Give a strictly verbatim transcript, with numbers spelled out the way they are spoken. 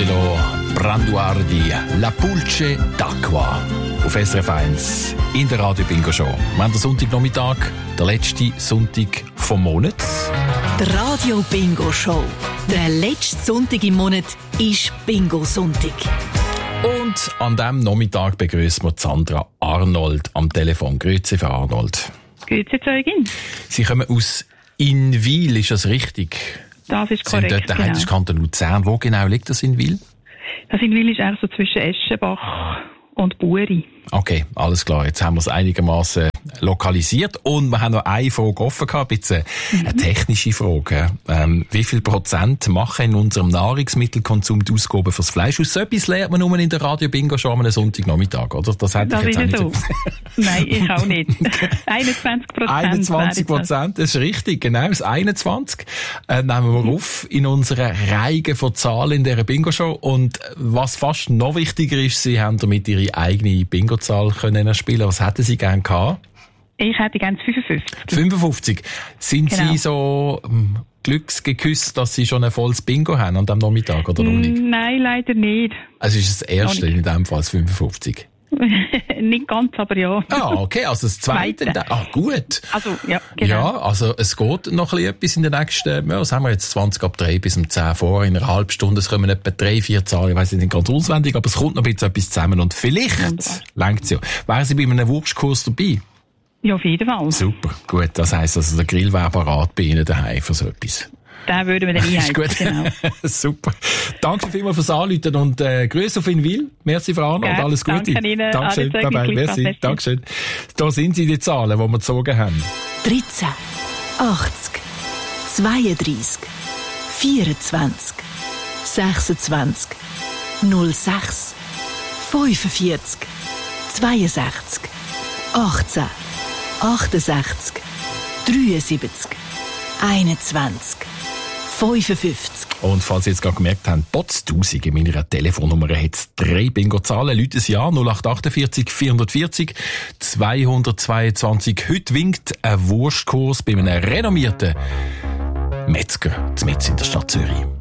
Angelo Branduardi, La Pulce d'Acqua auf S R F eins in der Radio Bingo Show. Wir haben den Sonntagnachmittag, der letzte Sonntag vom Monat. Die Radio Bingo Show. Der letzte Sonntag im Monat ist Bingo-Sonntag. Und an diesem Nachmittag begrüßen wir Sandra Arnold am Telefon. Grüezi, Frau Arnold. Grüezi, Zeugin. Sie kommen aus Inwil, ist das richtig? Das ist korrekt, Sie sind dort, genau. Das ist Kanton Luzern. Wo genau liegt das in Wil? Das in Wil ist eigentlich so zwischen Eschenbach und Buri. Okay, alles klar. Jetzt haben wir es einigermaßen lokalisiert. Und wir haben noch eine Frage offen gehabt, bitte eine mhm. technische Frage. Ähm, wie viel Prozent machen in unserem Nahrungsmittelkonsum die Ausgaben fürs Fleisch aus? So etwas lernt man nur in der Radio Bingo schon am Sonntagnachmittag, oder? Das hätte das ich jetzt ist auch nicht so. Nein, ich auch nicht. einundzwanzig Prozent. einundzwanzig Prozent, das ist richtig, genau, das einundzwanzig. Äh, nehmen wir mhm. auf in unserer Reihe von Zahlen in dieser Bingo-Show. Und was fast noch wichtiger ist, Sie haben damit Ihre eigene Bingo-Zahl können spielen. Was hätten Sie gerne gehabt? Ich hätte gerne fünfundfünfzig. fünfundfünfzig. Sind genau. Sie so ähm, glücksgeküsst, dass Sie schon ein volles Bingo haben an diesem Nachmittag, oder noch nicht? Nein, leider nicht. Also ist es das erste in diesem Fall, das fünfundfünfzig? Nicht ganz, aber ja. Ah, okay, also das zweite. Zweite. Ah, gut. Also, ja, genau. Ja, also es geht noch ein etwas in den nächsten, ja, was haben wir jetzt, zwanzig ab drei bis um zehn vor, in einer halben Stunde, es kommen etwa drei, vier Zahlen, ich weiss nicht ganz auswendig, aber es kommt noch ein bisschen etwas zusammen und vielleicht längt es ja. Wären Sie bei einem Wurstkurs dabei? Ja, auf jeden Fall. Super, gut, das heisst also, der Grill wäre parat bei Ihnen daheim für so etwas. Den würden wir dann einhalten, gut. Genau. Super. Danke vielmals fürs Anrufen und äh, Grüße auf Inwil. Merci, Frau Arnold. Gerne. Alles Gute. Danke Ihnen. Dankeschön. Bye bye. Merci. Merci. Dankeschön. Da sind sie, die Zahlen, die wir gezogen haben. dreizehn, achtzig, zweiunddreissig, vierundzwanzig, sechsundzwanzig, null sechs, fünfundvierzig, zweiundsechzig, achtzehn, achtundsechzig, dreiundsiebzig, einundzwanzig, fünfundfünfzig. Und falls Sie jetzt gerade gemerkt haben, Potztausend in meiner Telefonnummer hat es drei Bingo-Zahlen. Leute Sie an, null acht achtundvierzig, vierundvierzig, zweihundertzweiundzwanzig. Heute winkt ein Wurstkurs bei einem renommierten Metzger, in der Stadt Zürich.